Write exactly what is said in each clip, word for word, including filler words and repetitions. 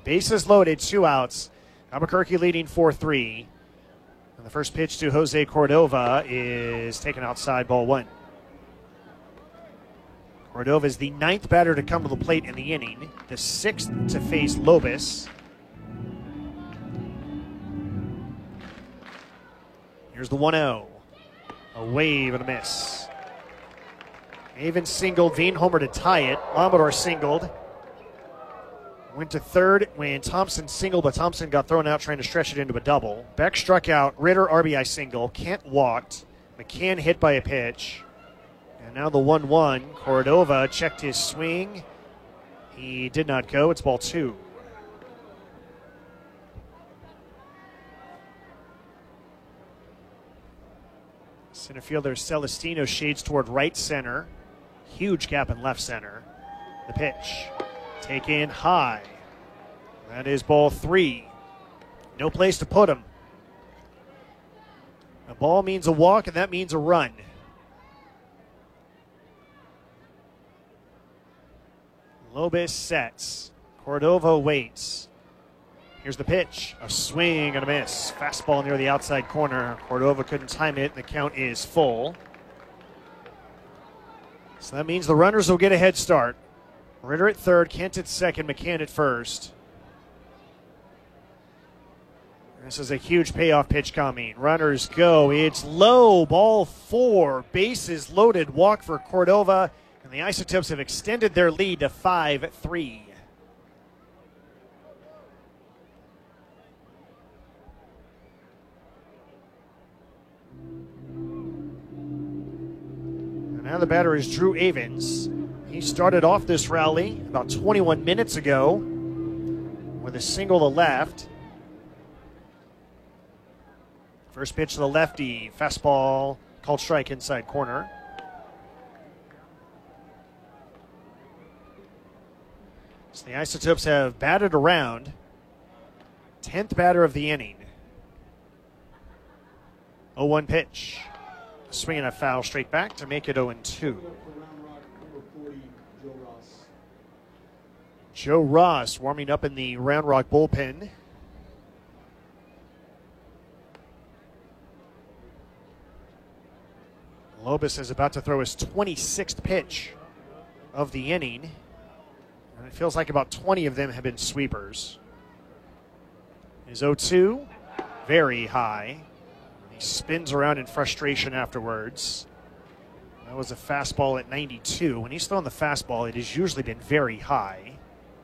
Bases loaded, two outs. Albuquerque leading four three. And the first pitch to Jose Cordova is taken outside, ball one. Cordova is the ninth batter to come to the plate in the inning, the sixth to face Lobos. Here's the one oh. A wave and a miss. Avon singled, Veen homer to tie it. Amador singled. Went to third when Thompson singled, but Thompson got thrown out trying to stretch it into a double. Beck struck out. Ritter R B I single. Kent walked. McCann hit by a pitch. And now the one one. Cordova checked his swing. He did not go. It's ball two. Center fielder Celestino shades toward right center. Huge gap in left center. The pitch. Taken high. That is ball three. No place to put him. A ball means a walk, and that means a run. Lobos sets. Cordova waits. Here's the pitch. A swing and a miss. Fastball near the outside corner. Cordova couldn't time it. The count is full. So that means the runners will get a head start. Ritter at third, Kent at second, McCann at first. This is a huge payoff pitch coming. Runners go. It's low. Ball four. Bases loaded. Walk for Cordova. And the Isotopes have extended their lead to five three. And now the batter is Drew Avens. He started off this rally about twenty-one minutes ago with a single to left. First pitch to the lefty. Fastball called strike inside corner. So the Isotopes have batted around. tenth batter of the inning. oh one pitch. Swinging a foul straight back to make it oh two. Joe Ross warming up in the Round Rock bullpen. Lobos is about to throw his twenty-sixth pitch of the inning. And it feels like about twenty of them have been sweepers. His oh two, very high. He spins around in frustration afterwards. That was a fastball at ninety-two. When he's thrown the fastball, it has usually been very high.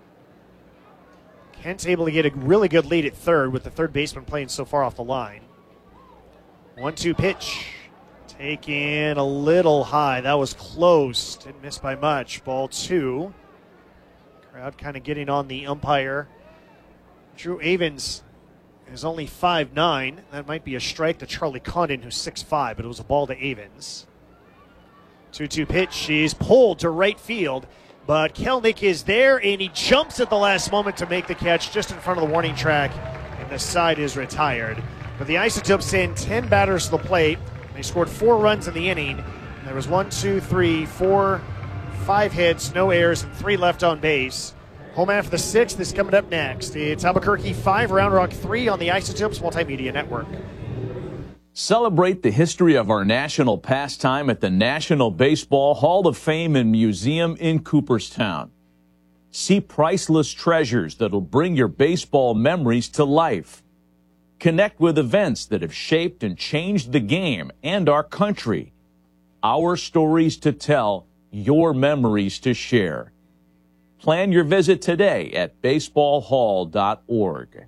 Kent's able to get a really good lead at third with the third baseman playing so far off the line. one two pitch. Taken a little high. That was close. Didn't miss by much. Ball two. Crowd kind of getting on the umpire. Drew Avens is only five nine. That might be a strike to Charlie Condon, who's six five, but it was a ball to Avens. two two pitch. She's pulled to right field, but Kelnick is there, and he jumps at the last moment to make the catch just in front of the warning track, and the side is retired. But the Isotopes send ten batters to the plate. They scored four runs in the inning. There was one, two, three, four, five hits, no errors, and three left on base. Home after the sixth is coming up next. It's Albuquerque five, Round Rock three on the Isotopes Multimedia Network. Celebrate the history of our national pastime at the National Baseball Hall of Fame and Museum in Cooperstown. See priceless treasures that'll bring your baseball memories to life. Connect with events that have shaped and changed the game and our country. Our stories to tell, your memories to share. Plan your visit today at baseball hall dot org.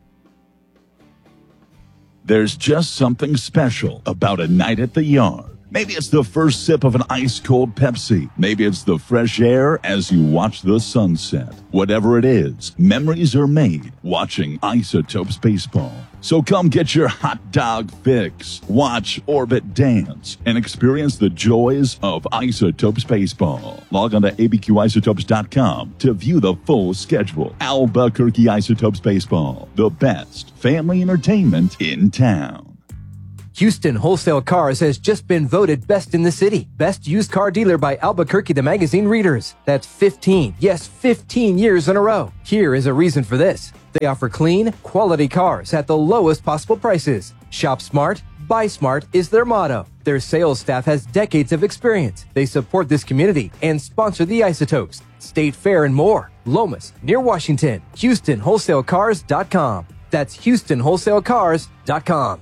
There's just something special about a night at the yard. Maybe it's the first sip of an ice-cold Pepsi. Maybe it's the fresh air as you watch the sunset. Whatever it is, memories are made watching Isotopes baseball. So come get your hot dog fix, watch Orbit dance, and experience the joys of Isotopes baseball. Log on to A B Q isotopes dot com to view the full schedule. Albuquerque Isotopes baseball, the best family entertainment in town. Houston Wholesale Cars has just been voted best in the city. Best used car dealer by Albuquerque the magazine readers. That's fifteen, yes, fifteen years in a row. Here is a reason for this. They offer clean, quality cars at the lowest possible prices. Shop smart, buy smart is their motto. Their sales staff has decades of experience. They support this community and sponsor the Isotopes, State Fair, and more. Lomas, near Washington. Houston Wholesale Cars dot com. That's Houston Wholesale Cars dot com.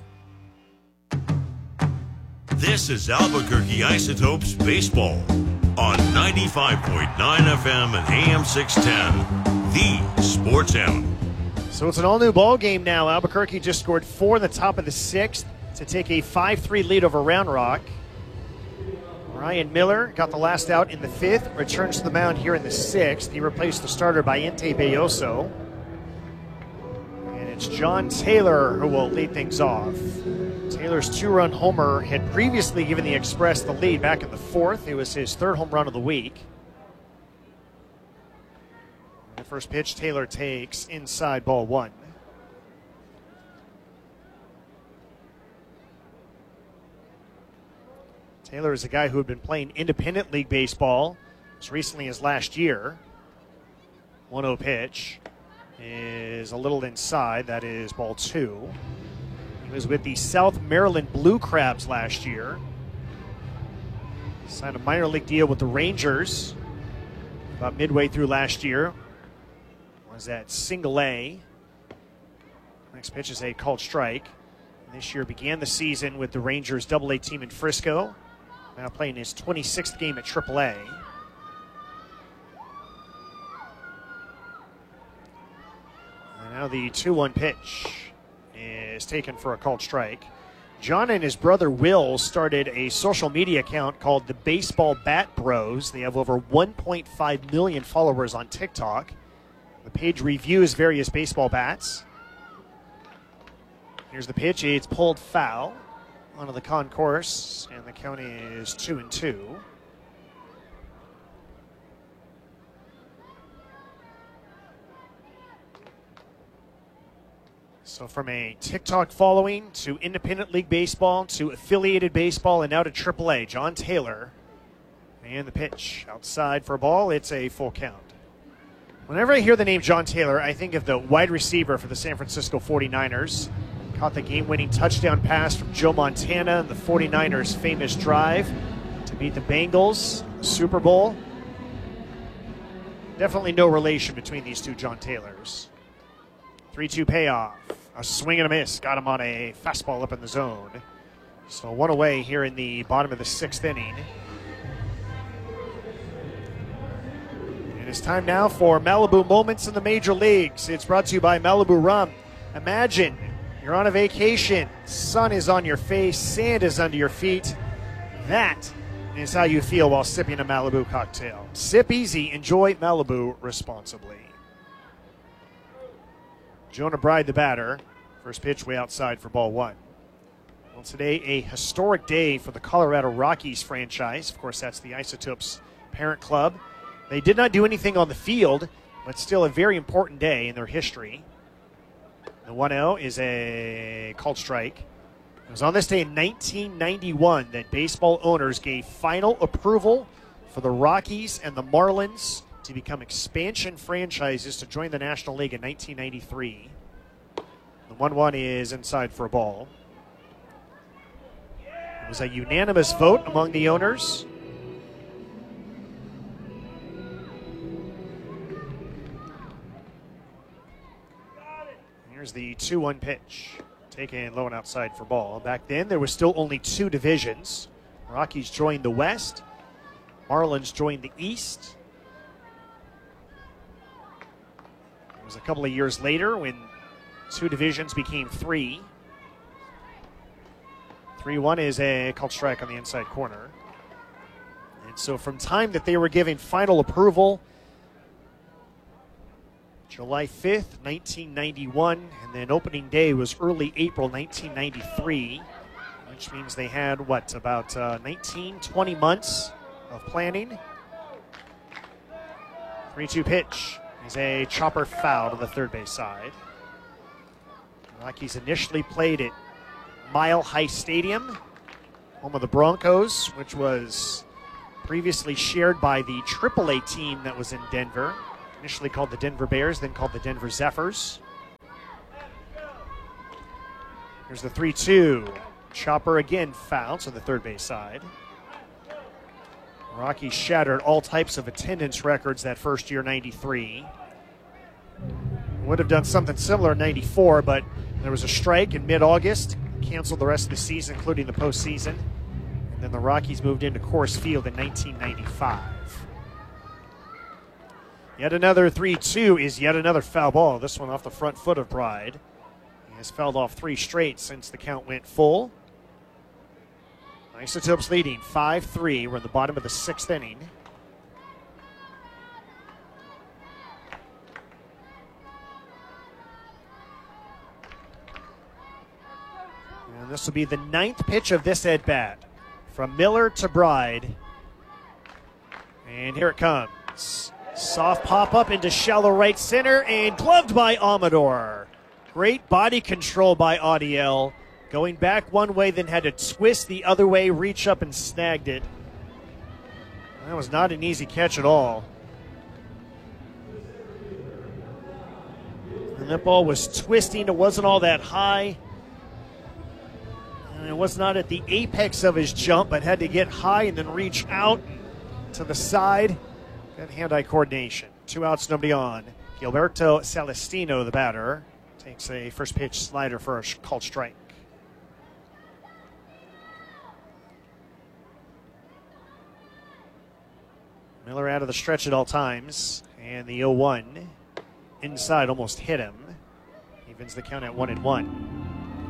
This is Albuquerque Isotopes Baseball on ninety-five point nine F M and A M six ten, the Sports Animal. So it's an all-new ball game now. Albuquerque just scored four in the top of the sixth to take a five three lead over Round Rock. Ryan Miller got the last out in the fifth, returns to the mound here in the sixth. He replaced the starter Baiente Belloso. And it's John Taylor who will lead things off. Taylor's two-run homer had previously given the Express the lead back in the fourth. It was his third home run of the week. The first pitch Taylor takes inside, ball one. Taylor is a guy who had been playing independent league baseball as recently as last year. one oh pitch is a little inside. That is ball two. He was with the South Maryland Blue Crabs last year. Signed a minor league deal with the Rangers about midway through last year. Was at single A. Next pitch is a called strike. This year began the season with the Rangers double A team in Frisco. Now playing his twenty-sixth game at triple A. And now the two one pitch is taken for a called strike. John and his brother Will started a social media account called the Baseball Bat Bros. They have over one point five million followers on TikTok. The page reviews various baseball bats. Here's the pitch. It's pulled foul onto the concourse, and the count is two and two. So from a TikTok following to independent league baseball to affiliated baseball and now to triple A, John Taylor. And the pitch outside for a ball. It's a full count. Whenever I hear the name John Taylor, I think of the wide receiver for the San Francisco forty-niners. Caught the game-winning touchdown pass from Joe Montana in the forty-niners' famous drive to beat the Bengals in the Super Bowl. Definitely no relation between these two John Taylors. three two payoff. A swing and a miss. Got him on a fastball up in the zone. So one away here in the bottom of the sixth inning. It's time now for Malibu Moments in the Major Leagues. It's brought to you by Malibu Rum. Imagine you're on a vacation, sun is on your face, sand is under your feet. That is how you feel while sipping a Malibu cocktail. Sip easy, enjoy Malibu responsibly. Jonah Bride, the batter. First pitch way outside for ball one. Well, today a historic day for the Colorado Rockies franchise. Of course, that's the Isotopes parent club. They did not do anything on the field, but still a very important day in their history. The one oh is a called strike. It was on this day in nineteen ninety-one that baseball owners gave final approval for the Rockies and the Marlins to become expansion franchises to join the National League in nineteen ninety-three. The one one is inside for a ball. It was a unanimous vote among the owners. Here's the two one pitch. Taken low and outside for ball. Back then, there was still only two divisions. Rockies joined the West. Marlins joined the East. It was a couple of years later when two divisions became three. three one is a called strike on the inside corner. And so from time that they were giving final approval, July fifth, nineteen ninety-one, and then opening day was early April nineteen ninety-three, which means they had, what, about uh, nineteen, twenty months of planning. three two pitch is a chopper foul to the third base side. The Rockies initially played at Mile High Stadium, home of the Broncos, which was previously shared by the triple A team that was in Denver. Initially called the Denver Bears, then called the Denver Zephyrs. Here's the three two. Chopper again fouls on the third base side. Rockies shattered all types of attendance records that first year, ninety-three. Would have done something similar in ninety-four, but there was a strike in mid-August, canceled the rest of the season, including the postseason. And then the Rockies moved into Coors Field in nineteen ninety-five. Yet another three two is yet another foul ball. This one off the front foot of Bride. He has fouled off three straight since the count went full. Isotopes leading five three. We're in the bottom of the sixth inning. And this will be the ninth pitch of this at-bat. From Miller to Bride. And here it comes. Soft pop-up into shallow right center and gloved by Amador. Great body control by Audiel. Going back one way, then had to twist the other way, reach up and snagged it. That was not an easy catch at all. And that ball was twisting. It wasn't all that high. And it was not at the apex of his jump, but had to get high and then reach out to the side. Good hand-eye coordination. Two outs, nobody on. Gilberto Celestino, the batter, takes a first pitch slider for a called strike. Miller out of the stretch at all times, and the oh one inside almost hit him. Evens the count at one and one.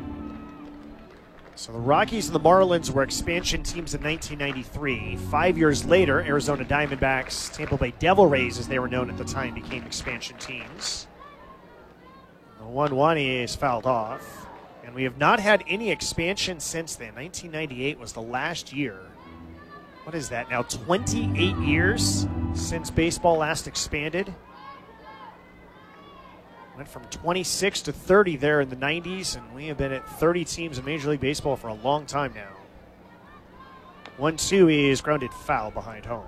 So the Rockies and the Marlins were expansion teams in nineteen ninety-three. Five years later, Arizona Diamondbacks, Tampa Bay Devil Rays, as they were known at the time, became expansion teams. The one one is fouled off, and we have not had any expansion since then. nineteen ninety-eight was the last year. What is that now, twenty-eight years since baseball last expanded? Went from twenty-six to thirty there in the nineties, and we have been at thirty teams in Major League Baseball for a long time now. one two is grounded foul behind home.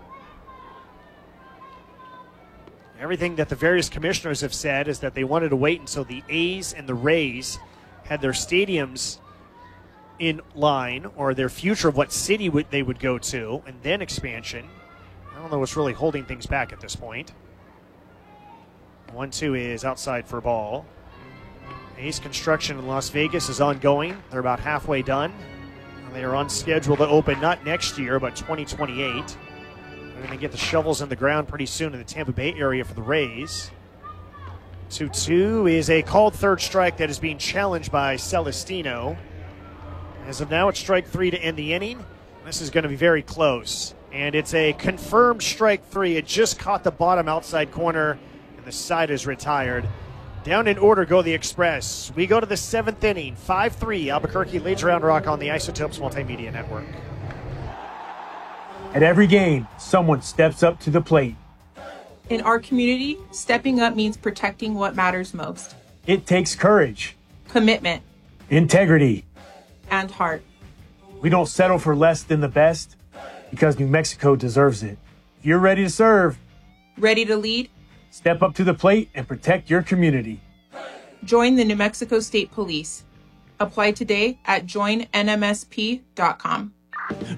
Everything that the various commissioners have said is that they wanted to wait until the A's and the Rays had their stadiums in line, or their future of what city would they would go to, and then expansion. I don't know what's really holding things back at this point. one two is outside for a ball. A's construction in Las Vegas is ongoing. They're about halfway done. They are on schedule to open not next year, but twenty twenty-eight. They're going to get the shovels in the ground pretty soon in the Tampa Bay area for the Rays. two two is a called third strike that is being challenged by Celestino. As of now, it's strike three to end the inning. This is going to be very close. And it's a confirmed strike three. It just caught the bottom outside corner, and the side is retired. Down in order go the Express. We go to the seventh inning. five three, Albuquerque leads Round Rock on the Isotopes Multimedia Network. At every game, someone steps up to the plate. In our community, stepping up means protecting what matters most. It takes courage, Commitment, integrity. and heart. We don't settle for less than the best because New Mexico deserves it. If you're ready to serve, Ready to lead? step up to the plate and protect your community. Join the New Mexico State Police. Apply today at join N M S P dot com.